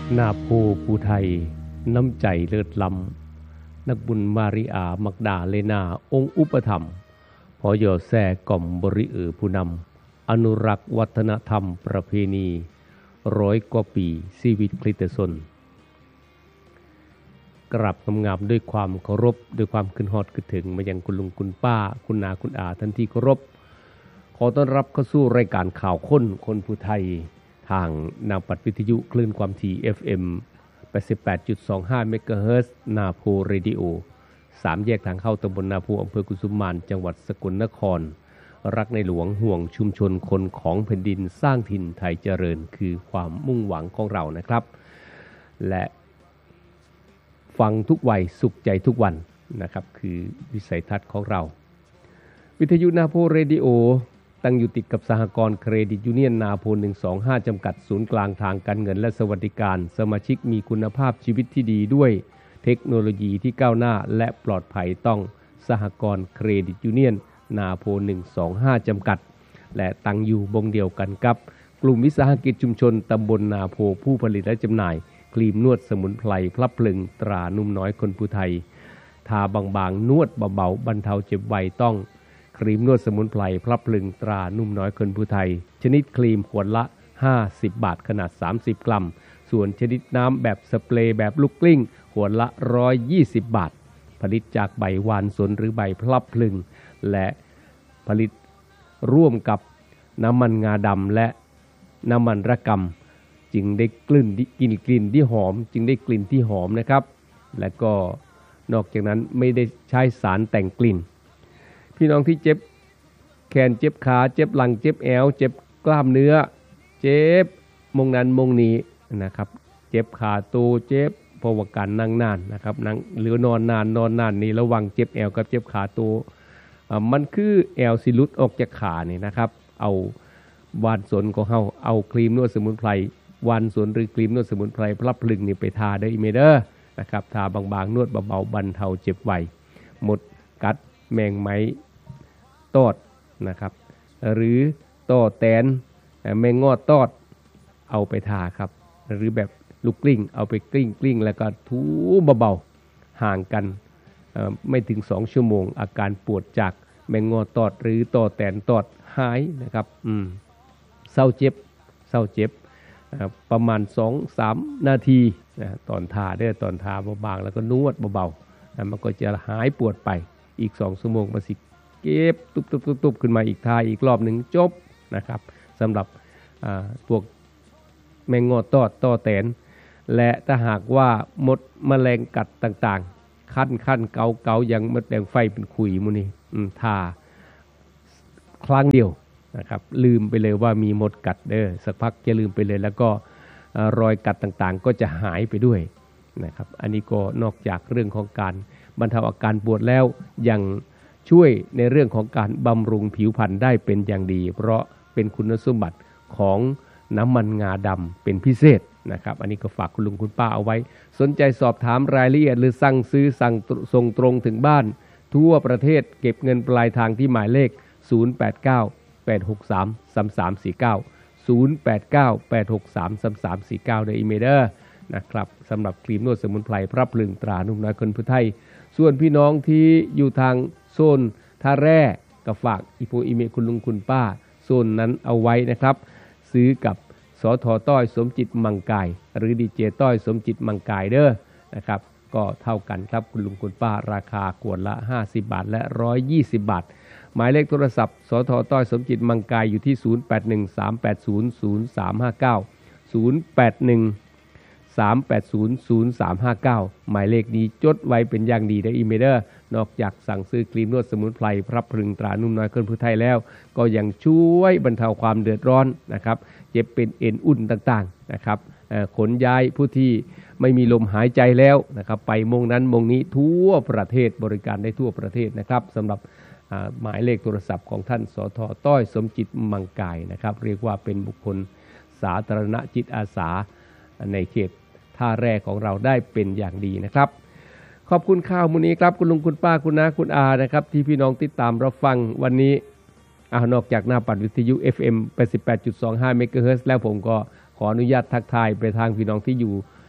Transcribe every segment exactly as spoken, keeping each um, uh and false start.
นาโพภูไทยน้ำใจเลิศล้ำนักบุญมาริอามักดาเลนาองค์อุปถัมภ์พอยอแซ่ก่อมบริเออผู้นำอนุรักษ์วัฒนธรรมประเพณีร้อยกว่าปีชีวิตคริสตชนกราบงามๆด้วยความเคารพด้วยความขึ้นฮอดขึ้นถึงมายังคุณลุงคุณป้าคุณนาคุณอาท่านที่เคารพขอต้อนรับเข้าสู่รายการข่าวค้นคนผู้ไทยทางนามปัดวิทยุคลื่นความถี่ เอฟ เอ็ม แปดสิบแปดจุดสองห้า เมกะเฮิรตซ์นาโพเรดิโอสามแยกทางเข้าตำบลนาโพอำเภอกุสุมานจังหวัดสกลนครรักในหลวงห่วงชุมชนคนของแผ่นดินสร้างถิ่นไทยเจริญคือความมุ่งหวังของเรานะครับและฟังทุกวัยสุขใจทุกวันนะครับคือวิสัยทัศน์ของเราวิทยุนาโพเรดิโอตั้งอยู่ติดกับสหกรณ์เครดิตยูเนียนนาโพหนึ่งสองห้าจำกัดศูนย์กลางทางการเงินและสวัสดิการสมาชิกมีคุณภาพชีวิตที่ดีด้วยเทคโนโลยีที่ก้าวหน้าและปลอดภัยต้องสหกรณ์เครดิตยูเนียนนาโพหนึ่งสองห้าจำกัดและตั้งอยู่บงเดียวกันกับกลุ่มวิสาหกิจชุมชนตำบลนาโพผู้ผลิตและจำหน่ายครีมนวดสมุนไพรพลับพลึงตรานุ่มน้อยคนผู้ไทยทาบางๆนวดเบาๆบรรเทาเจ็บไวต้องครีมนวดสมุนไพรพลับพลึงตรานุ่มน้อยคนผู้ไทยชนิดครีมขวดละห้าสิบบาทขนาดสามสิบกรัมส่วนชนิดน้ำแบบสเปรย์แบบลูกกลิ้งขวดละหนึ่งร้อยยี่สิบบาทผลิตจากใบวานสนหรือใบพลับพลึงและผลิตร่วมกับน้ำมันงาดำและน้ำมันระกำจึงได้กลิ่นกลิ่นกลิ่นที่หอมจึงได้กลิ่นที่หอมนะครับและก็นอกจากนั้นไม่ได้ใช้สารแต่งกลิ่นพี่น้องที่เจ็บแขนเจ็บขาเจ็บหลังเจ็บแอวเจ็บกล้ามเนื้อเจ็บมงนั้นมงนี้นะครับเจ็บขาตูเจ็บเพราะว่าการนั่งนานนะครับนั่งหรือนอนนานนอนนานนี่ระวังเจ็บแอวกับเจ็บขาตูมันคือแอวสิลุดออกจากขานี่นะครับเอาวานสนของเฮาเอาครีมนวดสมุนไพรวานสนหรือครีมนวดสมุนไพรพลับพลึงนี่ไปทาได้อีเมเดอร์นะครับทาบางๆนวดเบาๆบรรเทาเจ็บไวหมดกัดแมงไม้ตอดนะครับหรือต่อแตนแมงงอดตอดเอาไปทาครับหรือแบบลูกกลิ้งเอาไปกลิ้งกลิ้งแล้วก็ถูเบาๆห่างกันไม่ถึงสองชั่วโมงอาการปวดจากแมงงอดตอดหรือต่อแตนตอดหายนะครับอืมเศร้าเจ็บเศร้าเจ็บประมาณ สองถึงสาม นาทีนะตอนทาได้ตอนทาบางๆแล้วก็นวดเบาๆนะมันก็จะหายปวดไปอีกสองชั่วโมงมาสิเก็บตุบๆๆๆขึ้นมาอีกทาอีกรอบหนึ่งจบนะครับสำหรับพวกแมงงอดตอดต่อแตนและถ้าหากว่ามดแมลงกัดต่างๆคั้นคั้นเกาเกายังมดแดงไฟเป็นขุยมูนี่ทาครั้งเดียวนะครับลืมไปเลยว่ามีมดกัดเด้อสักพักจะลืมไปเลยแล้วก็รอยกัดต่างๆก็จะหายไปด้วยนะครับอันนี้ก็นอกจากเรื่องของการบรรเทาอาการปวดแล้วยังช่วยในเรื่องของการบำรุงผิวพรรณได้เป็นอย่างดีเพราะเป็นคุณสมบัติของน้ำมันงาดำเป็นพิเศษนะครับอันนี้ก็ฝากคุณลุงคุณป้าเอาไว้สนใจสอบถามรายละเอียดหรือสั่งซื้อสั่งส่งตรงถึงบ้านทั่วประเทศเก็บเงินปลายทางที่หมายเลขศูนย์ แปด เก้า แปด หก สาม สาม สาม สี่ เก้า ศูนย์ แปด เก้า แปด หก สาม สาม สาม สี่ เก้าในอีเมลเดอร์นะครับสำหรับครีมนวดสมุนไพรพลับพลึงตรานุ่มน้อยคนผู้ไทยส่วนพี่น้องที่อยู่ทางโซนท่าแร่ก็ฝากอีโพอีเมคุณลุงคุณป้าโซนนั้นเอาไว้นะครับซื้อกับสทต้อยสมจิตมังกายหรือดีเจต้อยสมจิตมังกายเด้อนะครับก็เท่ากันครับคุณลุงคุณป้าราคาขวดละห้าสิบบาทและหนึ่งร้อยยี่สิบบาทหมายเลขโทรศัพท์สทต้อยสมจิตมังกายอยู่ที่ศูนย์ แปด หนึ่ง สาม แปด ศูนย์ ศูนย์ สาม ห้า เก้า ศูนย์ แปด หนึ่ง สาม แปด ศูนย์ ศูนย์ สาม ห้า เก้าหมายเลขนี้จดไว้เป็นอย่างดีในอีเมลเดอร์นอกจากสั่งซื้อครีมนวดสมุนไพรพลับพลึงตรานุ่มน้อยคนผู้ไทยแล้วก็ยังช่วยบรรเทาความเดือดร้อนนะครับเจ็บเป็นเอ็นอุ่นต่างๆนะครับขนย้ายผู้ที่ไม่มีลมหายใจแล้วนะครับไปมงนั้นมงนี้ทั่วประเทศบริการได้ทั่วประเทศนะครับสำหรับหมายเลขโทรศัพท์ของท่านสทต้อยสมจิตมังกายนะครับเรียกว่าเป็นบุคคลสาธารณจิตอาสาในเขตท่าแร่ของเราได้เป็นอย่างดีนะครับขอบคุณข่าวมื้อนี้ครับคุณลุงคุณป้าคุณน้าคุณอานะครับที่พี่น้องติดตามรับฟังวันนี้อ่านอกจากหน้าปัดวิทยุ เอฟ เอ็ม แปดสิบแปดจุดสองห้า เมกะเฮิรตซ์แล้วผมก็ขออนุญาตทักทายไปทางพี่น้องที่อยู่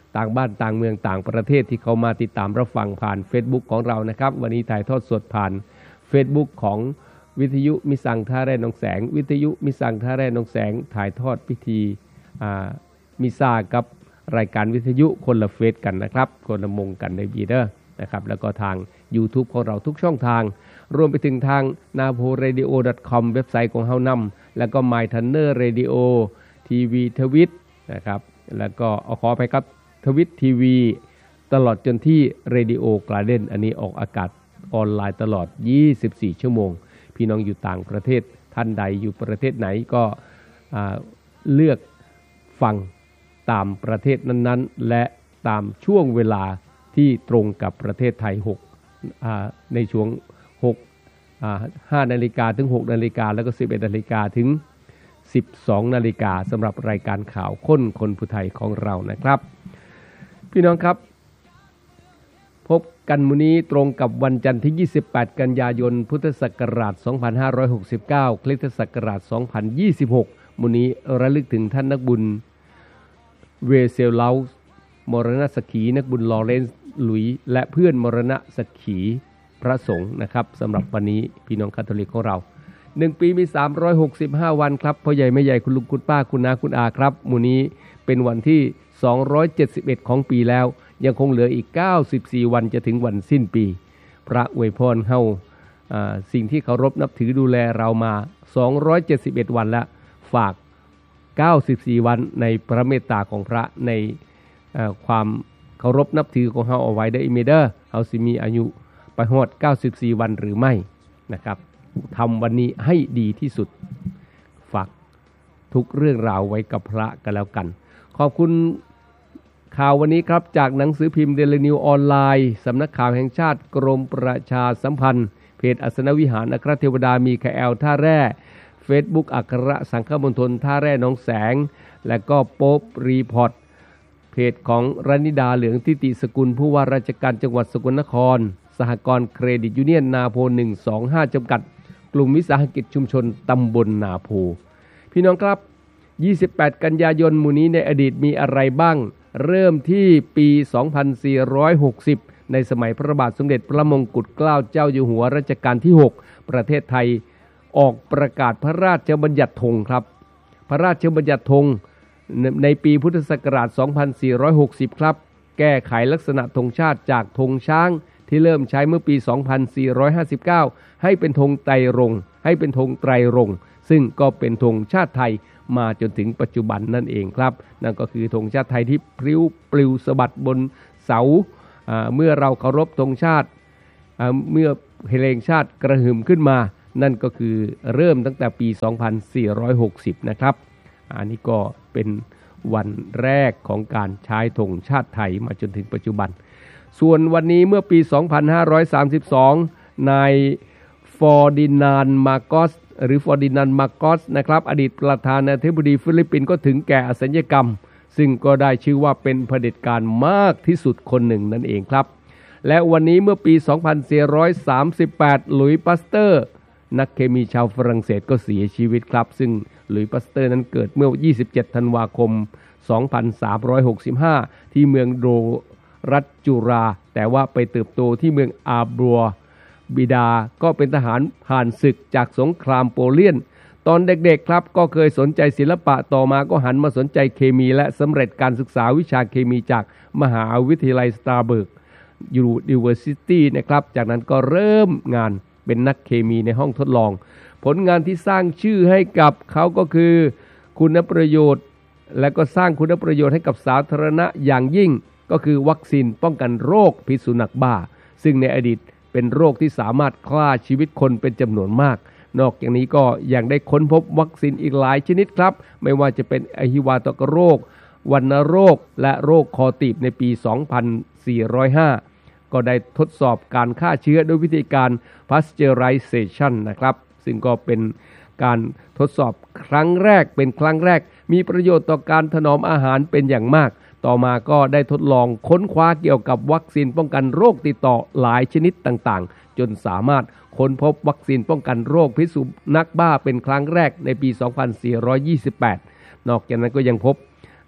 ต่างบ้านต่างเมืองต่างประเทศที่เขามาติดตามรับฟังผ่าน Facebook ของเรานะครับวันนี้ถ่ายทอดสดผ่าน Facebook ของวิทยุมิสังท่าแร่หนองแสงวิทยุมิสังท่าแร่หนองแสงถ่ายทอดพิธีมิซากับรายการวิทยุคนละเฟสกันนะครับคนละมงกันในบีเดอร์นะครับแล้วก็ทาง YouTube ของเราทุกช่องทางรวมไปถึงทาง นาโพเรดิโอ ดอท คอม เว็บไซต์ของเฮานำแล้วก็ My Thunder Radio ที วี ทวิตนะครับแล้วก็เอาขอไปครับทวิตทีวีตลอดจนที่ Radio Garden อันนี้ออกอากาศออนไลน์ตลอดยี่สิบสี่ชั่วโมงพี่น้องอยู่ต่างประเทศท่านใดอยู่ประเทศไหนก็เลือกฟังตามประเทศนั้นๆและตามช่วงเวลาที่ตรงกับประเทศไทยหกในช่วงหก ห้านาฬิกาถึงหกนาฬิกาแล้วก็สิบเอ็ดนาฬิกาถึงสิบสองนาฬิกาสำหรับรายการข่าวค้นคนผู้ไทยของเรานะครับพี่น้องครับพบกันมื้อนี้ตรงกับวันจันทร์ที่ยี่สิบแปดกันยายนพุทธศักราชสองพันห้าร้อยหกสิบเก้าคริสตศักราชสองพันยี่สิบหกมื้อนี้ระลึกถึงท่านนักบุญเวเซลเลาส์มรณสักขีนักบุญลอเรนซ์หลุยและเพื่อนมรณสักขีพระสงฆ์นะครับสำหรับวันนี้พี่น้องคาทอลิกของเราหนึ่งปีมีสามร้อยหกสิบห้าวันครับพ่อใหญ่แม่ใหญ่คุณลุงคุณป้าคุณน้าคุณอาครับมื้อนี้เป็นวันที่สองร้อยเจ็ดสิบเอ็ดของปีแล้วยังคงเหลืออีกเก้าสิบสี่วันจะถึงวันสิ้นปีพระอวยพรเฮาสิ่งที่เคารพนับถือดูแลเรามาสองร้อยเจ็ดสิบเอ็ดวันแล้วฝากเก้าสิบสี่วันในพระเมตตาของพระในความเคารพนับถือของเฮาเอาไว้ได้อิเมเดอร์เฮาสิมีอายุไปฮอดเก้าสิบสี่วันหรือไม่นะครับทำวันนี้ให้ดีที่สุดฝากทุกเรื่องราวไว้กับพระกันแล้วกันขอบคุณข่าววันนี้ครับจากหนังสือพิมพ์เดลินิวออนไลน์สำนักข่าวแห่งชาติกรมประชาสัมพันธ์เพจอัสนวิหารอัครเทวดามีคาแอลท่าแร่เฟซบุ๊กอัครสังฆมณฑลท่าแร่หนองแสงและก็โป๊ปรีพอร์ตเพจของรณิดาเหลืองทิติสกุลผู้ว่าราชการจังหวัดสกลนครสหกรณ์เครดิตยูเนียนนาโพหนึ่งสองห้าจำกัดกลุ่มวิสาหกิจชุมชนตำบลนาโพพี่น้องครับยี่สิบแปดกันยายนมื้อนี้ในอดีตมีอะไรบ้างเริ่มที่ปีสองพันสี่ร้อยหกสิบในสมัยพระบาทสมเด็จพระมงกุฎเกล้าเจ้าอยู่หัวรัชกาลที่หกประเทศไทยออกประกาศพระราชบัญญัติธงครับพระราชบัญญัติธงในปีพุทธศักราชสองพันสี่ร้อยหกสิบครับแก้ไขลักษณะธงชาติจากธงช้างที่เริ่มใช้เมื่อปีสองพันสี่ร้อยห้าสิบเก้าให้เป็นธงไตรรงค์ให้เป็นธงไตรรงค์ซึ่งก็เป็นธงชาติไทยมาจนถึงปัจจุบันนั่นเองครับนั่นก็คือธงชาติไทยที่พลิ้วปลิวสะบัดบนเสาเมื่อเราเคารพธงชาติเมื่อเพลงชาติกระหึ่มขึ้นมานั่นก็คือเริ่มตั้งแต่ปีสองพันสี่ร้อยหกสิบนะครับอันนี้ก็เป็นวันแรกของการใช้ธงชาติไทยมาจนถึงปัจจุบันส่วนวันนี้เมื่อปีสองพันห้าร้อยสามสิบสองนายฟอร์ดินานด์มาโกสหรือฟอร์ดินานด์มาโกสนะครับอดีตประธานาธิบดีฟิลิปปินส์ก็ถึงแก่อสัญญกรรมซึ่งก็ได้ชื่อว่าเป็นเผด็จการมากที่สุดคนหนึ่งนั่นเองครับและวันนี้เมื่อปีสองพันสี่ร้อยสามสิบแปดหลุยส์ปาสเตอร์นักเคมีชาวฝรั่งเศสก็เสียชีวิตครับซึ่งหลุยส์ปาสเตอร์นั้นเกิดเมื่อยี่สิบเจ็ดธันวาคมสองพันสามร้อยหกสิบห้าที่เมืองโดรัฐจุราแต่ว่าไปเติบโตที่เมืองอาบัวบิดาก็เป็นทหารผ่านศึกจากสงครามโปเลียนตอนเด็กๆครับก็เคยสนใจศิลปะต่อมาก็หันมาสนใจเคมีและสำเร็จการศึกษาวิชาเคมีจากมหาวิทยาลัยสตราเบิร์กยูนิเวอร์ซิตี้นะครับจากนั้นก็เริ่มงานเป็นนักเคมีในห้องทดลองผลงานที่สร้างชื่อให้กับเขาก็คือคุณประโยชน์และก็สร้างคุณประโยชน์ให้กับสาธารณะอย่างยิ่งก็คือวัคซีนป้องกันโรคพิษสุนัขบ้าซึ่งในอดีตเป็นโรคที่สามารถฆ่าชีวิตคนเป็นจำนวนมากนอกจากนี้ก็ยังได้ค้นพบวัคซีนอีกหลายชนิดครับไม่ว่าจะเป็นอหิวาตกโรควัณโรคและโรคคอตีบในปีสองพันสี่ร้อยห้าก็ได้ทดสอบการฆ่าเชื้อด้วยวิธีการ pasteurization นะครับซึ่งก็เป็นการทดสอบครั้งแรกเป็นครั้งแรกมีประโยชน์ต่อการถนอมอาหารเป็นอย่างมากต่อมาก็ได้ทดลองค้นคว้าเกี่ยวกับวัคซีนป้องกันโรคติดต่อหลายชนิดต่างๆจนสามารถค้นพบวัคซีนป้องกันโรคพิษสุนัขบ้าเป็นครั้งแรกในปีสองพันสี่ร้อยยี่สิบแปดนอกจากนั้นก็ยังพบ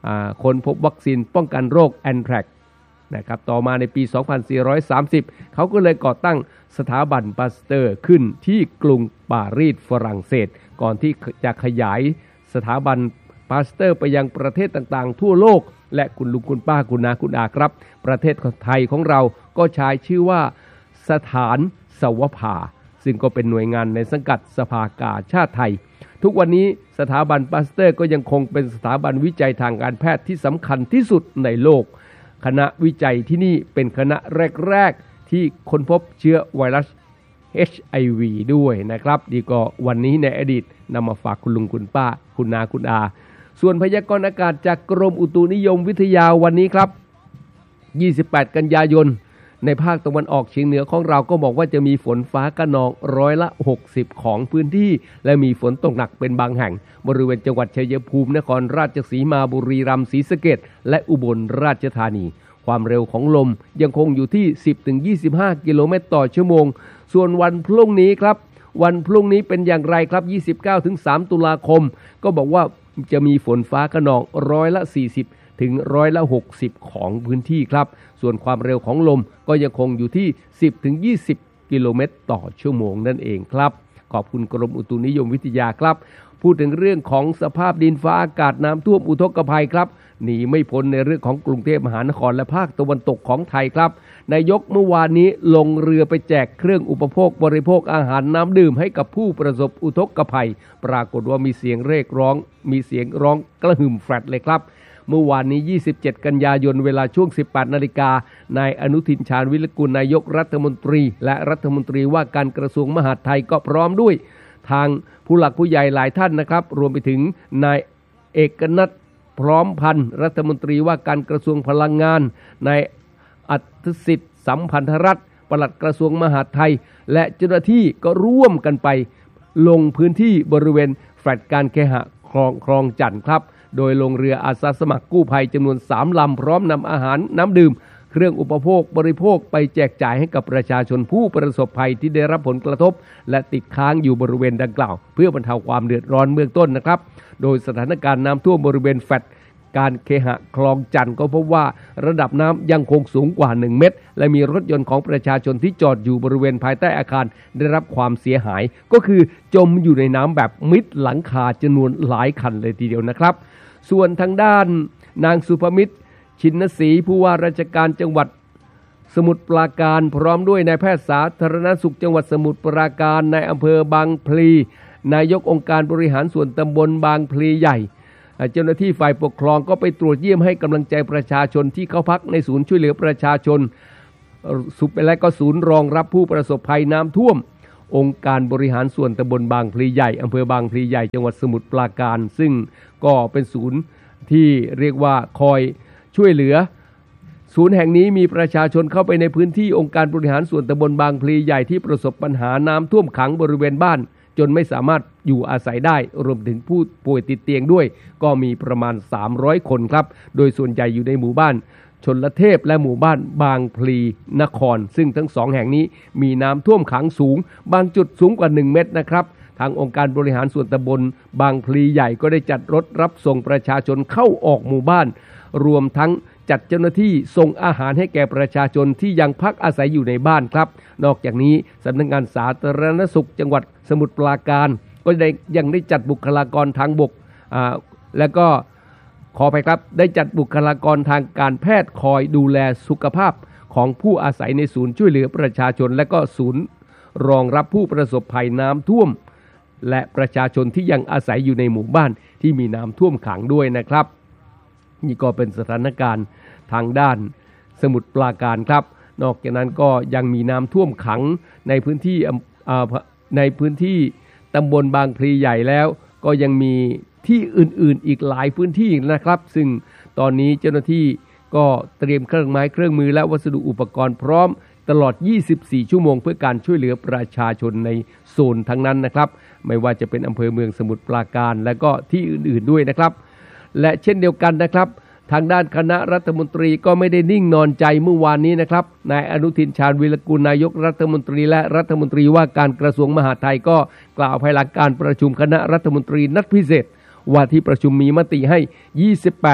ค้นพบวัคซีนป้องกันโรคแอนแทรกนะครับต่อมาในปี สองพันสี่ร้อยสามสิบ เขาก็เลยก่อตั้งสถาบันปาสเตอร์ขึ้นที่กรุงปารีสฝรั่งเศสก่อนที่จะขยายสถาบันปาสเตอร์ไปยังประเทศต่างๆทั่วโลกและคุณลุงคุณป้าคุณนาคุณอาครับประเทศไทยของเราก็ใช้ชื่อว่าสถานสวภาซึ่งก็เป็นหน่วยงานในสังกัดสภากาชาติไทยทุกวันนี้สถาบันปาสเตอร์ก็ยังคงเป็นสถาบันวิจัยทางการแพทย์ที่สำคัญที่สุดในโลกคณะวิจัยที่นี่เป็นคณะแรกๆที่ค้นพบเชื้อไวรัส เอช ไอ วี ด้วยนะครับดีก็วันนี้ในอดีตนำมาฝากคุณลุงคุณป้าคุณนาคุณอาส่วนพยากรณ์อากาศจากกรมอุตุนิยมวิทยาวันนี้ครับยี่สิบแปดกันยายนในภาคตะวันออกเฉียงเหนือของเราก็บอกว่าจะมีฝนฟ้าคะนองร้อยละหกสิบของพื้นที่และมีฝนตกหนักเป็นบางแห่งบริเวณจังหวัดชัยภูมินครราชสีมาบุรีรัมย์ศรีสะเกษและอุบลราชธานีความเร็วของลมยังคงอยู่ที่ สิบถึงยี่สิบห้า กิโลเมตรต่อชั่วโมงส่วนวันพรุ่งนี้ครับวันพรุ่งนี้เป็นอย่างไรครับยี่สิบเก้าถึงสามตุลาคมก็บอกว่าจะมีฝนฟ้าคะนองร้อยละสี่สิบถึงร้อยละหกสิบของพื้นที่ครับส่วนความเร็วของลมก็ยังคงอยู่ที่ สิบถึงยี่สิบ กิโลเมตรต่อชั่วโมงนั่นเองครับขอบคุณกรมอุตุนิยมวิทยาครับพูดถึงเรื่องของสภาพดินฟ้าอากาศน้ำท่วมอุทกภัยครับหนีไม่พ้นในเรื่องของกรุงเทพมหานครและภาคตะวันตกของไทยครับนายกเมื่อวานนี้ลงเรือไปแจกเครื่องอุปโภคบริโภคอาหารน้ำดื่มให้กับผู้ประสบอุทกภัยปรากฏว่ามีเสียงเรียกร้องมีเสียงร้องกระหึ่มแฟลตเลยครับเมื่อวานนี้ยี่สิบเจ็ดกันยายนเวลาช่วง สิบแปดนาฬิกานายอนุทินชาญวิรกูลนายกรัฐมนตรีและรัฐมนตรีว่าการกระทรวงมหาดไทยก็พร้อมด้วยทางผู้หลักผู้ใหญ่หลายท่านนะครับรวมไปถึงนายเอกนัทพร้อมพันธ์รัฐมนตรีว่าการกระทรวงพลังงานนายอัธสิทธิ์สัมพันธรัตน์ปลัดกระทรวงมหาดไทยและเจ้าหน้าที่ก็ร่วมกันไปลงพื้นที่บริเวณแฟลตการเคหะคลองคลองจันทร์ครับโดยลงเรืออาสาสมัครกู้ภัยจำนวนสามลำพร้อมนำอาหารน้ำดื่มเครื่องอุปโภคบริโภคไปแจกจ่ายให้กับประชาชนผู้ประสบภัยที่ได้รับผลกระทบและติดค้างอยู่บริเวณดังกล่าวเพื่อบรรเทาความเดือดร้อนเบื้องต้นนะครับโดยสถานการณ์น้ำท่วมบริเวณแฟลตการเคหะคลองจันทร์ก็พบว่าระดับน้ำยังคงสูงกว่าหนึ่งเมตรและมีรถยนต์ของประชาชนที่จอดอยู่บริเวณภายใต้อาคารได้รับความเสียหายก็คือจมอยู่ในน้ำแบบมิดหลังคาจำนวนหลายคันเลยทีเดียวนะครับส่วนทางด้านนางสุภมิตรชินศรีผู้ว่าราชการจังหวัดสมุทรปราการพร้อมด้วยนายแพทย์สาธารณสุขจังหวัดสมุทรปราการนายอำเภอบางพลีนายกองค์การบริหารส่วนตำบลบางพลีใหญ่เจ้าหน้าที่ฝ่ายปกครองก็ไปตรวจเยี่ยมให้กำลังใจประชาชนที่เข้าพักในศูนย์ช่วยเหลือประชาชนสุขและก็ศูนย์รองรับผู้ประสบภัยน้ำท่วมองค์การบริหารส่วนตำบลบางพลีใหญ่อำเภอบางพลีใหญ่จังหวัดสมุทรปราการซึ่งก็เป็นศูนย์ที่เรียกว่าคอยช่วยเหลือศูนย์แห่งนี้มีประชาชนเข้าไปในพื้นที่องค์การบริหารส่วนตำบลบางพลีใหญ่ที่ประสบปัญหาน้ำท่วมขังบริเวณบ้านจนไม่สามารถอยู่อาศัยได้รวมถึงผู้ป่วยติดเตียงด้วยก็มีประมาณสามร้อยคนครับโดยส่วนใหญ่อยู่ในหมู่บ้านชลเทพและหมู่บ้านบางพลีนครซึ่งทั้งสองแห่งนี้มีน้ำท่วมขังสูงบางจุดสูงกว่าหนึ่งเมตรนะครับทางองค์การบริหารส่วนตำบลบางพลีใหญ่ก็ได้จัดรถรับส่งประชาชนเข้าออกหมู่บ้านรวมทั้งจัดเจ้าหน้าที่ส่งอาหารให้แก่ประชาชนที่ยังพักอาศัยอยู่ในบ้านครับนอกจากนี้สำนักงานสาธารณสุขจังหวัดสมุทรปราการก็ได้ยังได้จัดบุคลากรทางบกอ่าแล้วก็ขอไปครับได้จัดบุคลากรทางการแพทย์คอยดูแลสุขภาพของผู้อาศัยในศูนย์ช่วยเหลือประชาชนและก็ศูนย์รองรับผู้ประสบภัยน้ำท่วมและประชาชนที่ยังอาศัยอยู่ในหมู่บ้านที่มีน้ำท่วมขังด้วยนะครับนี่ก็เป็นสถานการณ์ทางด้านสมุทรปราการครับนอกจากนั้นก็ยังมีน้ำท่วมขังในพื้นที่ในพื้นที่ตำบลบางพลีใหญ่แล้วก็ยังมีที่อื่นๆอีกหลายพื้นที่นะครับซึ่งตอนนี้เจ้าหน้าที่ก็เตรียมเครื่องไม้เครื่องมือและวัสดุอุปกรณ์พร้อมตลอดยี่สิบสี่ชั่วโมงเพื่อการช่วยเหลือประชาชนในโซนทั้งนั้นนะครับไม่ว่าจะเป็นอำเภอเมืองสมุทรปราการและก็ที่อื่นๆด้วยนะครับและเช่นเดียวกันนะครับทางด้านคณะรัฐมนตรีก็ไม่ได้นิ่งนอนใจเมื่อวานนี้นะครับนายอนุทินชาญวิรกูลนายกรัฐมนตรีและรัฐมนตรีว่าการกระทรวงมหาดไทยก็กล่าวภายหลังการประชุมคณะรัฐมนตรีนัดพิเศษว่าที่ประชุมมีมติให้ยี่สิบแปด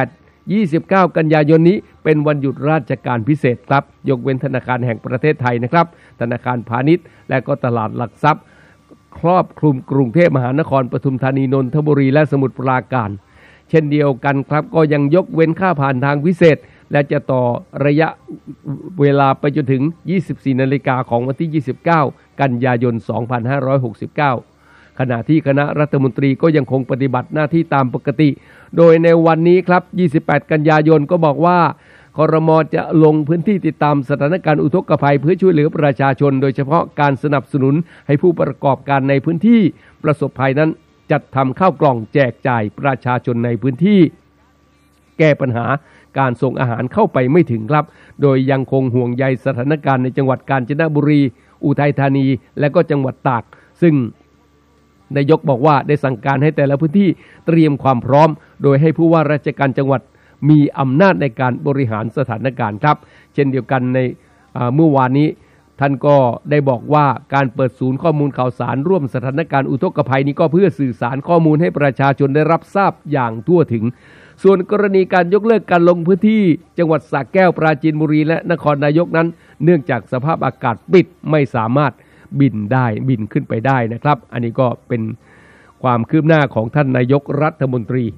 ยี่สิบเก้า กันยายนนี้เป็นวันหยุดราชการพิเศษครับยกเว้นธนาคารแห่งประเทศไทยนะครับธนาคารพาณิชย์และก็ตลาดหลักทรัพย์ครอบคลุมกรุงเทพมหานครปทุมธานีนนทบุรีและสมุทรปราการเช่นเดียวกันครับก็ยังยกเว้นค่าผ่านทางพิเศษและจะต่อระยะเวลาไปจนถึง ยี่สิบสี่ นาฬิกาของวันที่ ยี่สิบเก้า กันยายน สองพันห้าร้อยหกสิบเก้า ขณะที่คณะรัฐมนตรีก็ยังคงปฏิบัติหน้าที่ตามปกติโดยในวันนี้ครับ ยี่สิบแปด กันยายนก็บอกว่าครม.จะลงพื้นที่ติดตามสถานการณ์อุทกภัยเพื่อช่วยเหลือประชาชนโดยเฉพาะการสนับสนุนให้ผู้ประกอบการในพื้นที่ประสบภัยนั้นจัดทำข้าวกล่องแจกจ่ายประชาชนในพื้นที่แก้ปัญหาการส่งอาหารเข้าไปไม่ถึงครับโดยยังคงห่วงใยสถานการณ์ในจังหวัดกาญจนบุรีอุทัยธานีและก็จังหวัดตากซึ่งนายกบอกว่าได้สั่งการให้แต่ละพื้นที่เตรียมความพร้อมโดยให้ผู้ว่าราชการจังหวัดมีอำนาจในการบริหารสถานการณ์ครับเช่นเดียวกันในเมื่อวานนี้ท่านก็ได้บอกว่าการเปิดศูนย์ข้อมูลข่าวสารร่วมสถานการณ์อุทกภัยนี้ก็เพื่อสื่อสารข้อมูลให้ประชาชนได้รับทราบอย่างทั่วถึงส่วนกรณีการยกเลิกการลงพื้นที่จังหวัดสระแก้วปราจีนบุรีและนครนายกนั้นเนื่องจากสภาพอากาศปิดไม่สามารถบินได้บินขึ้นไปได้นะครับอันนี้ก็เป็นความคืบหน้าของท่านนายกรัฐมนตรี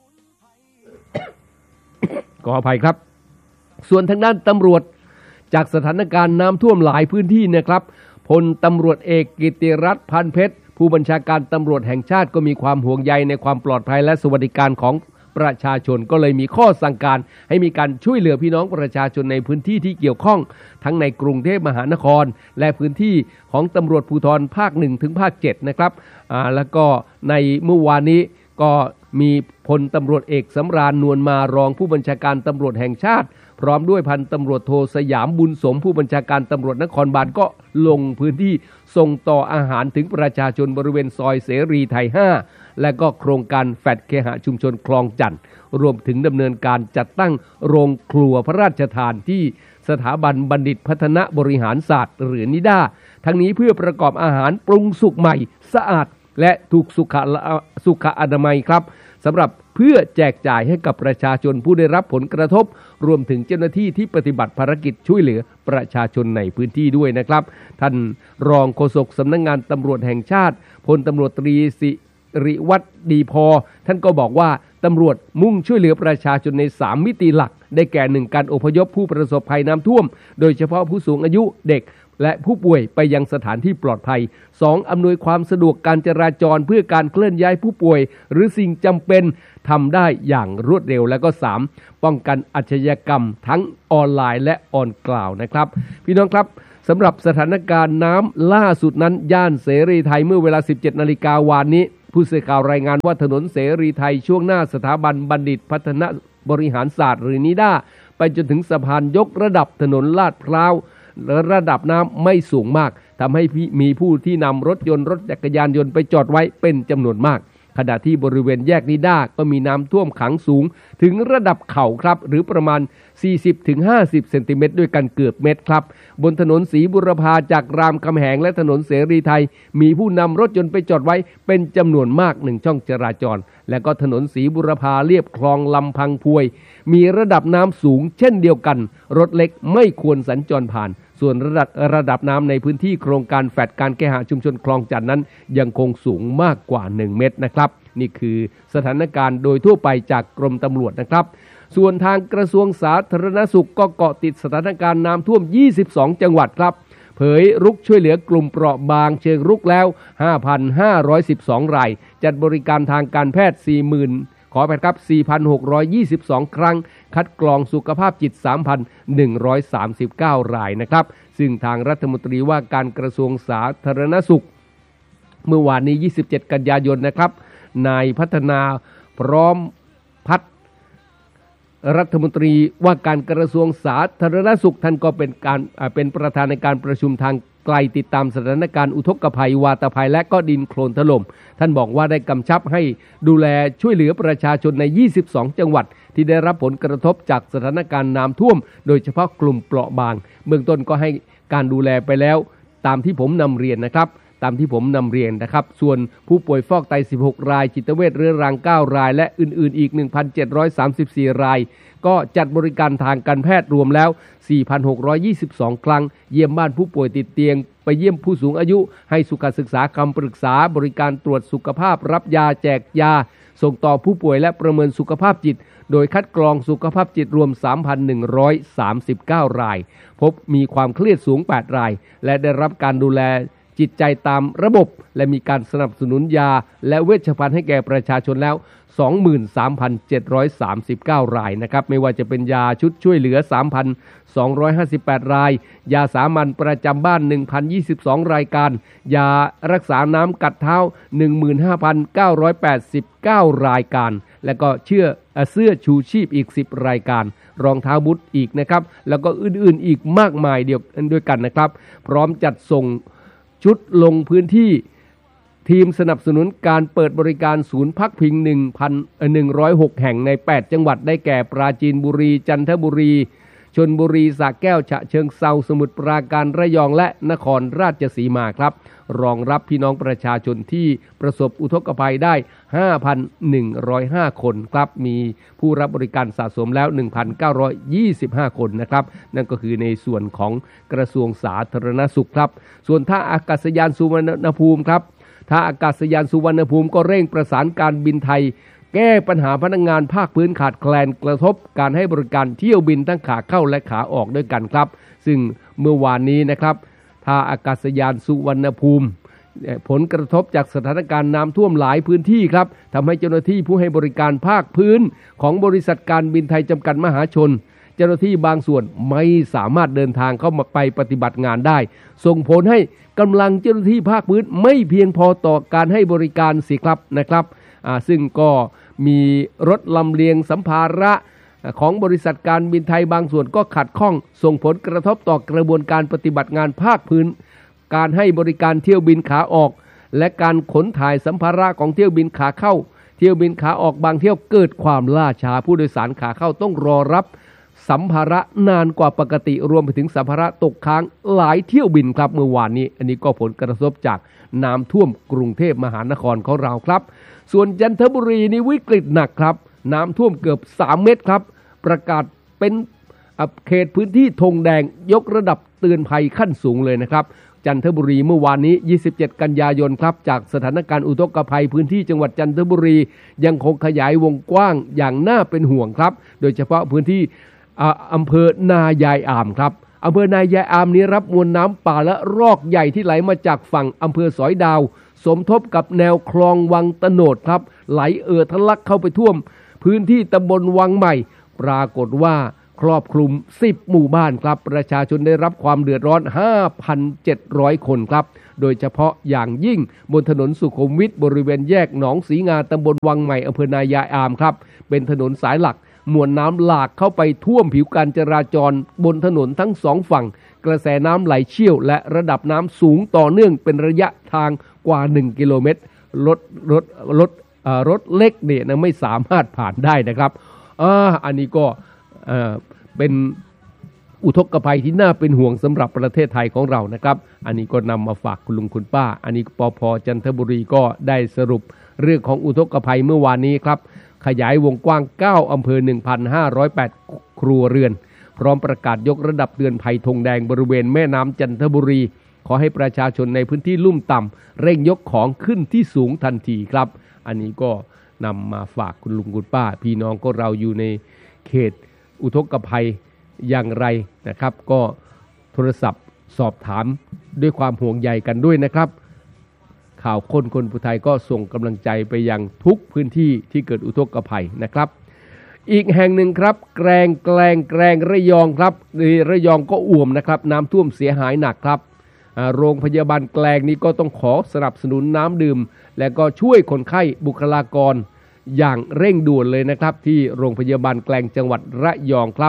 ขออภัยครับส่วนทางด้านตำรวจจากสถานการณ์น้ำท่วมหลายพื้นที่นะครับพลตำรวจเอกกิติรัตน์พันเพชรผู้บัญชาการตำรวจแห่งชาติก็มีความห่วงใยในความปลอดภัยและสวัสดิการของประชาชนก็เลยมีข้อสั่งการให้มีการช่วยเหลือพี่น้องประชาชนในพื้นที่ที่เกี่ยวข้องทั้งในกรุงเทพมหานครและพื้นที่ของตำรวจภูธรภาคหนึ่งถึงภาคเจ็ดนะครับอ่าแล้วก็ในเมื่อวานนี้ก็มีพลตำรวจเอกสำราญนวลมารองผู้บัญชาการตำรวจแห่งชาติพร้อมด้วยพันตำรวจโทสยามบุญสมผู้บัญชาการตำรวจนครบาลก็ลงพื้นที่ส่งต่ออาหารถึงประชาชนบริเวณซอยเสรีไทยห้าและก็โครงการแฟดเคหะชุมชนคลองจันทน์รวมถึงดำเนินการจัดตั้งโรงครัวพระราชทานที่สถาบันบัณฑิตพัฒนบริหารศาสตร์หรือนิด้าทั้งนี้เพื่อประกอบอาหารปรุงสุกใหม่สะอาดและถูกสุขสุขอนามัยครับสำหรับเพื่อแจกจ่ายให้กับประชาชนผู้ได้รับผลกระทบรวมถึงเจ้าหน้าที่ที่ปฏิบัติภารกิจช่วยเหลือประชาชนในพื้นที่ด้วยนะครับท่านรองโฆษกสำนักงานตำรวจแห่งชาติพลตำรวจตรีสิริวัฒน์ดีพอท่านก็บอกว่าตำรวจมุ่งช่วยเหลือประชาชนในสามมิติหลักได้แก่หนึ่งการอพยพผู้ประสบภัยน้ำท่วมโดยเฉพาะผู้สูงอายุเด็กและผู้ป่วยไปยังสถานที่ปลอดภัยสองอำนวยความสะดวกการจราจรเพื่อการเคลื่อนย้ายผู้ป่วยหรือสิ่งจำเป็นทำได้อย่างรวดเร็วและก็สามป้องกันอาชญากรรมทั้งออนไลน์และออนกล่าวนะครับพี่น้องครับสำหรับสถานการณ์น้ำล่าสุดนั้นย่านเสรีไทยเมื่อเวลา สิบเจ็ดนาฬิกา วานนี้ผู้สื่อข่าวรายงานว่าถนนเสรีไทยช่วงหน้าสถาบันบัณฑิตพัฒนบริหารศาสตร์หรือนิด้าไปจนถึงสะพานยกระดับถนนลาดพร้าวระดับน้ำไม่สูงมากทำให้มีผู้ที่นำรถยนต์รถจักรยานยนต์ไปจอดไว้เป็นจำนวนมากขณะที่บริเวณแยกนิด้าก็มีน้ำท่วมขังสูงถึงระดับเข่าครับหรือประมาณ สี่สิบถึงห้าสิบ เซนติเมตรด้วยกันเกือบเมตรครับบนถนนศรีบุรพาจากรามคำแหงและถนนเสรีไทยมีผู้นำรถยนต์ไปจอดไว้เป็นจำนวนมากหนึ่งช่องจราจรและก็ถนนศรีบุรพาเลียบคลองลำพังพวยมีระดับน้ำสูงเช่นเดียวกันรถเล็กไม่ควรสัญจรผ่านส่วนระดับระดับน้ำในพื้นที่โครงการแฟดการแก้หาชุมชนคลองจันทน์นั้นยังคงสูงมากกว่าหนึ่งเมตรนะครับนี่คือสถานการณ์โดยทั่วไปจากกรมตำรวจนะครับส่วนทางกระทรวงสาธารณสุขก็เกาะติดสถานการณ์น้ำท่วมยี่สิบสองจังหวัดครับเผยรุกช่วยเหลือกลุ่มเปราะบางเชิงรุกแล้ว ห้าพันห้าร้อยสิบสอง รายจัดบริการทางการแพทย์ สี่หมื่น ขอไปครับ สี่พันหกร้อยยี่สิบสอง ครั้งคัดกรองสุขภาพจิต สามพันหนึ่งร้อยสามสิบเก้า รายนะครับซึ่งทางรัฐมนตรีว่าการกระทรวงสาธารณสุขเมื่อวานนี้ยี่สิบเจ็ดกันยายนนะครับนายพัฒนาพร้อมพัฒน์รัฐมนตรีว่าการกระทรวงสาธารณสุขท่านก็เป็นการเป็นประธานในการประชุมทางไกลติดตามสถานการณ์อุทกภัยวาตภัยและก็ดินโคลนถล่มท่านบอกว่าได้กำชับให้ดูแลช่วยเหลือประชาชนในยี่สิบสองจังหวัดที่ได้รับผลกระทบจากสถานการณ์น้ำท่วมโดยเฉพาะกลุ่มเปราะบางเบื้องต้นก็ให้การดูแลไปแล้วตามที่ผมนำเรียนนะครับตามที่ผมนำเรียนนะครับส่วนผู้ป่วยฟอกไตสิบหกรายจิตเวชเรื้อรังเก้ารายและอื่นๆอีก หนึ่งพันเจ็ดร้อยสามสิบสี่ รายก็จัดบริการทางการแพทย์รวมแล้ว สี่พันหกร้อยยี่สิบสอง ครั้งเยี่ยมบ้านผู้ป่วยติดเตียงไปเยี่ยมผู้สูงอายุให้สุขศึกษาคำปรึกษาบริการตรวจสุขภาพรับยาแจกยาส่งต่อผู้ป่วยและประเมินสุขภาพจิตโดยคัดกรองสุขภาพจิตรวม สามพันหนึ่งร้อยสามสิบเก้า รายพบมีความเครียดสูงแปดรายและได้รับการดูแลจิตใจตามระบบและมีการสนับสนุนยาและเวชภัณฑ์ให้แก่ประชาชนแล้ว สองหมื่นสามพันเจ็ดร้อยสามสิบเก้า รายนะครับไม่ว่าจะเป็นยาชุดช่วยเหลือ สามพันสองร้อยห้าสิบแปด รายยาสามัญประจำบ้าน หนึ่งพันยี่สิบสอง รายการยารักษาน้ำกัดเท้า หนึ่งหมื่นห้าพันเก้าร้อยแปดสิบเก้า รายการและก็เชื่อเสื้อชูชีพอีกสิบรายการรองเท้าบูทอีกนะครับแล้วก็อื่นๆอีกมากมายเดียวด้วยกันนะครับพร้อมจัดส่งชุดลงพื้นที่ทีมสนับสนุนการเปิดบริการศูนย์พักพิง หนึ่งพันหนึ่งร้อยหก แห่งในแปดจังหวัดได้แก่ปราจีนบุรีจันทบุรีชลบุรีสระแก้วฉะเชิงเทราสมุทรปราการระยองและนครราชสีมาครับรองรับพี่น้องประชาชนที่ประสบอุทกภัยได้ ห้าพันหนึ่งร้อยห้า คนครับมีผู้รับบริการสะสมแล้ว หนึ่งพันเก้าร้อยยี่สิบห้า คนนะครับนั่นก็คือในส่วนของกระทรวงสาธารณสุขครับส่วนท่าอากาศยานสุวรรณภูมิครับท่าอากาศยานสุวรรณภูมิก็เร่งประสานการบินไทยแก้ปัญหาพนักงานภาคพื้นขาดแคลนกระทบการให้บริการเที่ยวบินทั้งขาเข้าและขาออกด้วยกันครับซึ่งเมื่อวานนี้นะครับท่าอากาศยานสุวรรณภูมิผลกระทบจากสถานการณ์น้ำท่วมหลายพื้นที่ครับทำให้เจ้าหน้าที่ผู้ให้บริการภาคพื้นของบริษัทการบินไทยจำกัดมหาชนเจ้าหน้าที่บางส่วนไม่สามารถเดินทางเข้ามาไปปฏิบัติงานได้ส่งผลให้กำลังเจ้าหน้าที่ภาคพื้นไม่เพียงพอต่อการให้บริการสิครับนะครับซึ่งก็มีรถลำเลียงสัมภาระของบริษัทการบินไทยบางส่วนก็ขัดข้องส่งผลกระทบต่อกระบวนการปฏิบัติงานภาคพื้นการให้บริการเที่ยวบินขาออกและการขนถ่ายสัมภาระของเที่ยวบินขาเข้าเที่ยวบินขาออกบางเที่ยวเกิดความล่าช้าผู้โดยสารขาเข้าต้องรอรับสัมภาระนานกว่าปกติรวมไปถึงสัมภาระตกค้างหลายเที่ยวบินครับเมื่อวานนี้อันนี้ก็ผลกระทบจากน้ำท่วมกรุงเทพมหานครของเราครับส่วนจันทบุรีนี่วิกฤตหนักครับน้ำท่วมเกือบสามเมตรครับประกาศเป็นเขตพื้นที่ธงแดงยกระดับเตือนภัยขั้นสูงเลยนะครับจันทบุรีเมื่อวานนี้ยี่สิบเจ็ดกันยายนครับจากสถานการณ์อุทกภัยพื้นที่จังหวัดจันทบุรียังคงขยายวงกว้างอย่างน่าเป็นห่วงครับโดยเฉพาะพื้นที่อำเภอนายายอามครับอำเภอนายายอามนี้รับมวลน้ำป่าและรอกใหญ่ที่ไหลมาจากฝั่งอำเภอสอยดาวสมทบกับแนวคลองวังตโนดครับไหลเอ่อทะลักเข้าไปท่วมพื้นที่ตำบลวังใหม่ปรากฏว่าครอบคลุมสิบหมู่บ้านครับประชาชนได้รับความเดือดร้อน ห้าพันเจ็ดร้อย คนครับโดยเฉพาะอย่างยิ่งบนถนนสุขุมวิทบริเวณแยกหนองสีงาตำบลวังใหม่อำเภอนายายอามครับเป็นถนนสายหลักมวลน้ำหลากเข้าไปท่วมผิวการจราจรบนถนนทั้งสองฝั่งกระแสน้ำไหลเชี่ยวและระดับน้ำสูงต่อเนื่องเป็นระยะทางกว่าหนึ่งกิโลเมตรรถรถรถรถเล็กเนี่ยนะไม่สามารถผ่านได้นะครับอ่าอันนี้ก็เอ่อเป็นอุทกภัยที่น่าเป็นห่วงสำหรับประเทศไทยของเรานะครับอันนี้ก็นำมาฝากคุณลุงคุณป้าอันนี้ปภ.จันทบุรีก็ได้สรุปเรื่องของอุทกภัยเมื่อวานนี้ครับขยายวงกว้างเก้าอำเภอ หนึ่งพันห้าร้อยแปด ครัวเรือนพร้อมประกาศยกระดับเตือนภัยธงแดงบริเวณแม่น้ำจันทบุรีขอให้ประชาชนในพื้นที่ลุ่มต่ำเร่งยกของขึ้นที่สูงทันทีครับอันนี้ก็นำมาฝากคุณลุงคุณป้าพี่น้องก็เราอยู่ในเขตอุทกภัยอย่างไรนะครับก็โทรศัพท์สอบถามด้วยความห่วงใยกันด้วยนะครับข่าวคนคนผู้ไทยก็ส่งกำลังใจไปยังทุกพื้นที่ที่เกิดอุทกภัยนะครับอีกแห่งหนึ่งครับแกลงแกลงแกลงระยองครับระยองก็อ่วมนะครับน้ำท่วมเสียหายหนักครับโรงพยาบาลแกลงนี้ก็ต้องขอสนับสนุนน้ำดื่มและก็ช่วยคนไข้บุคลากรอย่างเร่งด่วนเลยนะครับที่โรงพยาบาลแกลงจังหวัดระยองครับ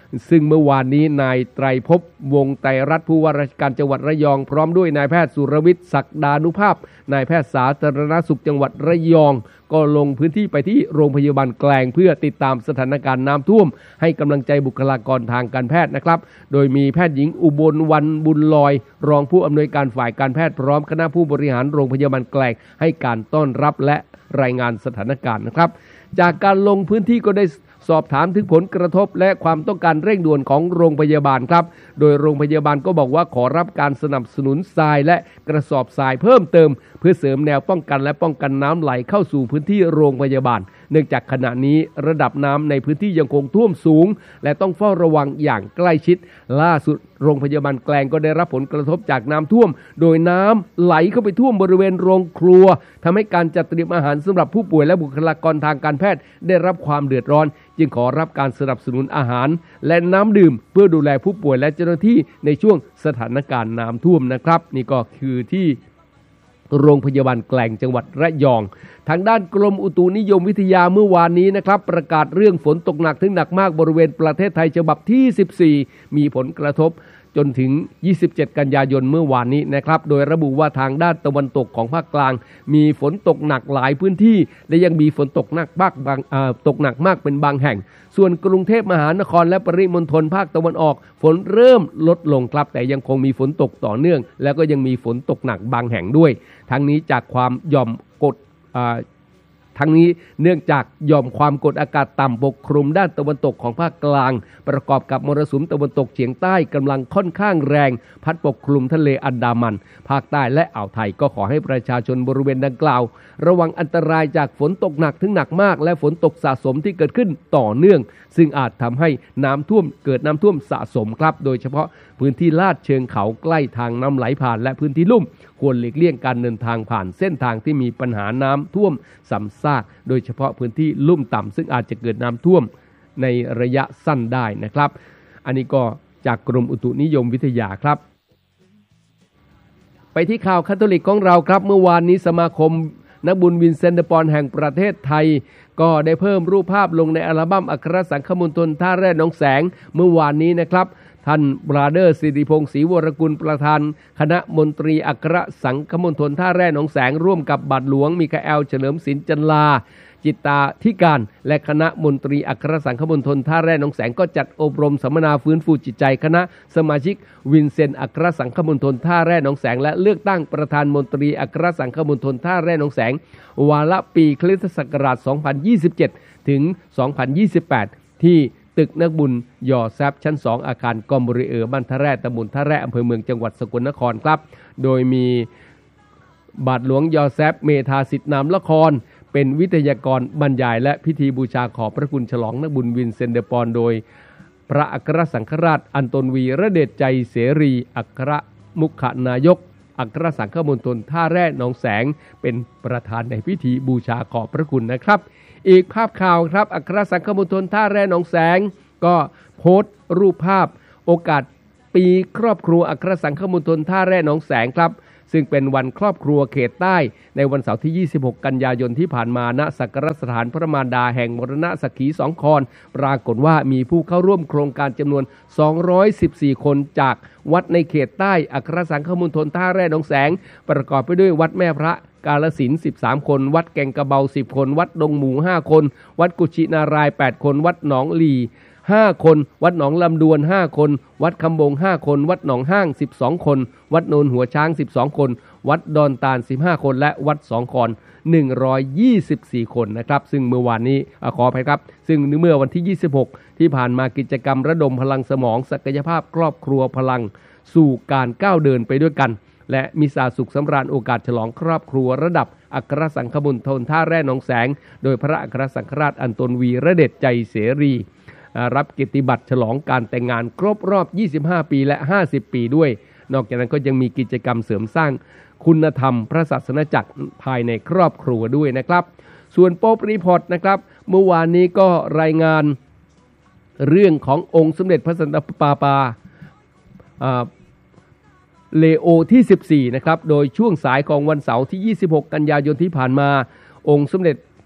ซึ่งเมื่อวานนี้นายไตรภพวงศ์ไตรรัตน์ผู้ว่าราชการจังหวัดระยองพร้อมด้วยนายแพทย์สุรวิทย์ศักดานุภาพนายแพทย์สาธารณสุขจังหวัดระยองก็ลงพื้นที่ไปที่โรงพยาบาลแกลงเพื่อติดตามสถานการณ์น้ำท่วมให้กำลังใจบุคลากรทางการแพทย์นะครับโดยมีแพทย์หญิงอุบลวรรณบุญลอยรองผู้อำนวยการฝ่ายการแพทย์พร้อมคณะผู้บริหารโรงพยาบาลแกลงให้การต้อนรับและรายงานสถานการณ์นะครับจากการลงพื้นที่ก็ได้สอบถามถึงผลกระทบและความต้องการเร่งด่วนของโรงพยาบาลครับโดยโรงพยาบาลก็บอกว่าขอรับการสนับสนุนทรายและกระสอบทรายเพิ่มเติมเพื่อเสริมแนวป้องกันและป้องกันน้ำไหลเข้าสู่พื้นที่โรงพยาบาลเนื่องจากขณะนี้ระดับน้ำในพื้นที่ยังคงท่วมสูงและต้องเฝ้าระวังอย่างใกล้ชิดล่าสุดโรงพยาบาลแกลงก็ได้รับผลกระทบจากน้ำท่วมโดยน้ำไหลเข้าไปท่วมบริเวณโรงครัวทำให้การจัดเตรียมอาหารสำหรับผู้ป่วยและบุคลากรทางการแพทย์ได้รับความเดือดร้อนจึงขอรับการสนับสนุนอาหารและน้ำดื่มเพื่อดูแลผู้ป่วยและเจ้าหน้าที่ในช่วงสถานการณ์น้ำท่วมนะครับนี่ก็คือที่โรงพยาบาลแกลงจังหวัดระยองทางด้านกรมอุตุนิยมวิทยาเมื่อวานนี้นะครับประกาศเรื่องฝนตกหนักถึงหนักมากบริเวณประเทศไทยฉบับที่สิบสี่มีผลกระทบจนถึงยี่สิบเจ็ดกันยายนเมื่อวานนี้นะครับโดยระบุว่าทางด้านตะวันตกของภาคกลางมีฝนตกหนักหลายพื้นที่และยังมีฝนตกหนักมากบางตกหนักมากเป็นบางแห่งส่วนกรุงเทพมหานครและปริมณฑลภาคตะวันออกฝนเริ่มลดลงครับแต่ยังคงมีฝนตกต่อเนื่องแล้วก็ยังมีฝนตกหนักบางแห่งด้วยทั้งนี้จากความหย่อมกดทั้งนี้เนื่องจากหย่อมความกดอากาศต่ำปกคลุมด้านตะวันตกของภาคกลางประกอบกับมรสุมตะวันตกเฉียงใต้กำลังค่อนข้างแรงพัดปกคลุมทะเลอันดามันภาคใต้และอ่าวไทยก็ขอให้ประชาชนบริเวณดังกล่าวระวังอันตรายจากฝนตกหนักถึงหนักมากและฝนตกสะสมที่เกิดขึ้นต่อเนื่องซึ่งอาจทำให้น้ำท่วมเกิดน้ำท่วมสะสมครับโดยเฉพาะพื้นที่ลาดเชิงเขาใกล้ทางน้ำไหลผ่านและพื้นที่ลุ่มควรหลีกเลี่ยงการเดินทางผ่านเส้นทางที่มีปัญหาน้ำท่วมซ้ำซากโดยเฉพาะพื้นที่ลุ่มต่ำซึ่งอาจจะเกิดน้ำท่วมในระยะสั้นได้นะครับอันนี้ก็จากกรมอุตุนิยมวิทยาครับไปที่ข่าวคาทอลิกของเราครับเมื่อวานนี้สมาคมนักบุญวินเซนต์เดอปอนแห่งประเทศไทยก็ได้เพิ่มรูปภาพลงในอัลบั้มอัครสังฆมณฑลท่าแร่หนองแสงเมื่อวานนี้นะครับท่านบราเดอร์สิริพงศ์ศรีวรกุลประธานคณะมนตรีอัครสังฆมณฑลท่าแร่หนองแสงร่วมกับบาทหลวงมิคาเอลเฉลิมศิลป์จันลาจิตตาธิการและคณะมนตรีอัครสังฆมณฑลท่าแร่หนองแสงก็จัดอบรมสัมมนาฟื้นฟูจิตใจคณะสมาชิกวินเซนต์อัครสังฆมณฑลท่าแร่หนองแสงและเลือกตั้งประธานมนตรีอัครสังฆมณฑลท่าแร่หนองแสงวาระปีคริสตศักราชสองพันยี่สิบเจ็ดถึงสองพันยี่สิบแปดที่ตึกนักบุญยอแซบชั้นสองอาคารกอมบริเออร์บ้านท่าแร่ตำบลท่าแร่อำเภอเมืองจังหวัดสกลนครครับโดยมีบาทหลวงยอแซบเมธาสิทธินามละครเป็นวิทยากรบรรยายและพิธีบูชาขอบพระคุณฉลองนักบุญวินเซนต์เดอปอนโดยพระอัครสังฆราชอันตนวีระเดชใจเสรีอัครมุขนายกอัครสังฆมณฑลท่าแร่หนองแสงเป็นประธานในพิธีบูชาขอบพระคุณนะครับอีกภาพข่าวครับอัครสังฆมณฑลท่าแร่หนองแสงก็โพสต์รูปภาพโอกาสปีครอบครัวอัครสังฆมณฑลท่าแร่หนองแสงครับซึ่งเป็นวันครอบครัวเขตใต้ในวันเสาร์ที่ยี่สิบหกกันยายนที่ผ่านมาณสักการสถานพระมารดาแห่งมรณะสักขีสองคอนปรากฏว่ามีผู้เข้าร่วมโครงการจำนวนสองร้อยสิบสี่คนจากวัดในเขตใต้อัครสังฆมณฑลท่าแร่หนองแสงประกอบไปด้วยวัดแม่พระกาฬสินธุ์สิบสามคนวัดแก่งกระเบาสิบคนวัดดงหมูห้าคนวัดกุชินารายแปดคนวัดหนองลีห้าคนวัดหนองลำดวนห้าคนวัดคำบงห้าคนวัดหนองห้างสิบสองคนวัดโนนหัวช้างสิบสองคนวัดดอนตาลสิบห้าคนและวัดสองคอนหนึ่งร้อยยี่สิบสี่คนนะครับซึ่งเมื่อวานนี้ขออภัยครับซึ่งเมื่อวันที่ยี่สิบหกที่ผ่านมากิจกรรมระดมพลังสมองศักยภาพครอบครัวพลังสู่การก้าวเดินไปด้วยกันและมีสาสุขสำราญโอกาสฉลองครอบครัวระดับอัครสังฆมณฑลท่าแร่หนองแสงโดยพระอัครสังฆราชอันตนวีระเดชใจเสรีรับเกียรติบัตรฉลองการแต่งงานครบรอบยี่สิบห้าปีและห้าสิบปีด้วยนอกจากนั้นก็ยังมีกิจกรรมเสริมสร้างคุณธรรมพระศาสนจักรภายในครอบครัวด้วยนะครับส่วนโป๊ปรีพอร์ตนะครับเมื่อวานนี้ก็รายงานเรื่องขององค์สมเด็จพระสันตะปาปาเลโอที่สิบสี่นะครับโดยช่วงสายของวันเสาร์ที่ยี่สิบหกกันยายนที่ผ่านมาองค์สมเด็จ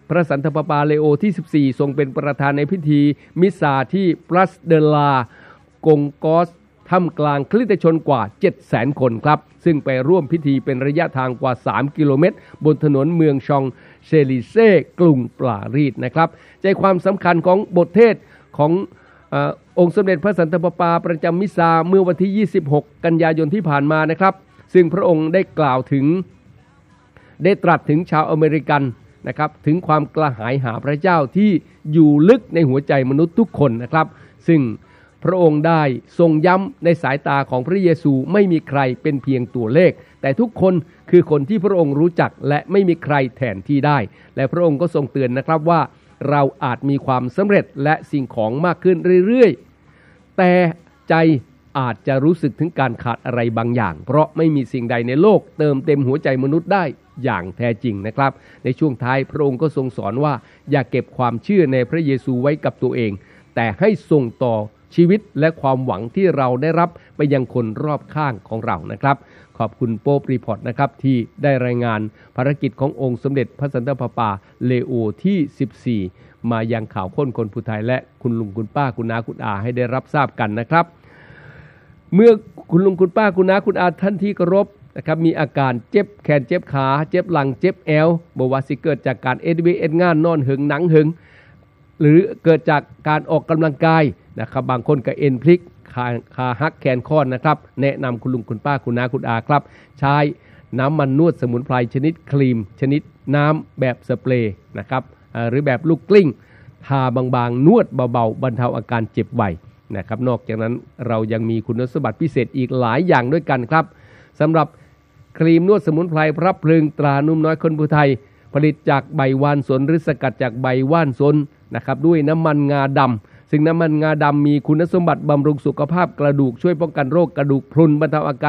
พระสันตะปาปาเลโอที่สิบสี่ทรงเป็นประธานในพิธีมิสซาที่ปลัสเดลากงกอสท่ามกลางคริสตชนกว่า เจ็ดแสน คนครับซึ่งไปร่วมพิธีเป็นระยะทางกว่าสามกิโลเมตรบนถนนเมืองชองเชลิเซ่กรุงปารีสนะครับใจความสำคัญของบทเทศของอองค์สมเด็จพระสันตะปาปาประจำมิสซาเมื่อวันที่ยี่สิบหกกันยายนที่ผ่านมานะครับซึ่งพระองค์ได้กล่าวถึงได้ตรัสถึงชาวอเมริกันนะครับถึงความกระหายหาพระเจ้าที่อยู่ลึกในหัวใจมนุษย์ทุกคนนะครับซึ่งพระองค์ได้ทรงย้ำในสายตาของพระเยซูไม่มีใครเป็นเพียงตัวเลขแต่ทุกคนคือคนที่พระองค์รู้จักและไม่มีใครแทนที่ได้และพระองค์ก็ทรงเตือนนะครับว่าเราอาจมีความสำเร็จและสิ่งของมากขึ้นเรื่อยๆแต่ใจอาจจะรู้สึกถึงการขาดอะไรบางอย่างเพราะไม่มีสิ่งใดในโลกเติมเต็มหัวใจมนุษย์ได้อย่างแท้จริงนะครับในช่วงท้ายพระองค์ก็ทรงสอนว่าอย่าเก็บความเชื่อในพระเยซูไว้กับตัวเองแต่ให้ส่งต่อชีวิตและความหวังที่เราได้รับไปยังคนรอบข้างของเรานะครับขอบคุณโป๊ปรีพอร์ตนะครับที่ได้รายงานภารกิจขององค์สมเด็จพระสันตะปาปาเลโอที่สิบสี่มายังข่าวค้นคนผู้ไทยและคุณลุงคุณป้าคุณน้าคุณอาให้ได้รับทราบกันนะครับเมื่อคุณลุงคุณป้าคุณน้าคุณอาท่านที่เคารพนะครับมีอาการเจ็บแขนเจ็บขาเจ็บหลังเจ็บแอวบ่ว่าสิเกิดจากการเอ็ดวีเอ็ดงานนอนหึงหนังหึงหรือเกิดจากการออกกำลังกายนะครับบางคนก็เอ็นพลิกขาขาหักแขนคอนนะครับแนะนำคุณลุงคุณป้าคุณน้าคุณอาครับใช้น้ำมันนวดสมุนไพรชนิดครีมชนิดน้ำแบบสเปรย์นะครับหรือแบบลูกกลิ้งทาบางๆนวดเบาๆบรรเทาอาการเจ็บไวนะครับนอกจากนั้นเรายังมีคุณสมบัติพิเศษอีกหลายอย่างด้วยกันครับสำหรับครีมนวดสมุนไพรพระเพลิงตรานุ่มน้อยคนผู้ไทยผลิตจากใบว่านสนหรือสกัดจากใบว่านสนนะครับด้วยน้ำมันงาดำซึ่งน้ำมันงาดำมีคุณสมบัติบำรุงสุขภาพกระดูกช่วยป้องกันโรคกระดูกพรุนบรรเทาอาการ